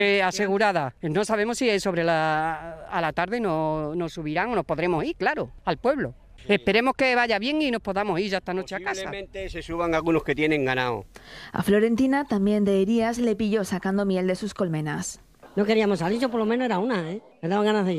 Asegurada. No sabemos si sobre a la tarde nos subirán o nos podremos ir, claro, al pueblo. Esperemos que vaya bien y nos podamos ir ya esta noche a casa. Posiblemente se suban algunos que tienen ganado. A Florentina, también de Herías, le pilló sacando miel de sus colmenas. No queríamos salir, yo por lo menos era una, ¿eh? Me daban ganas de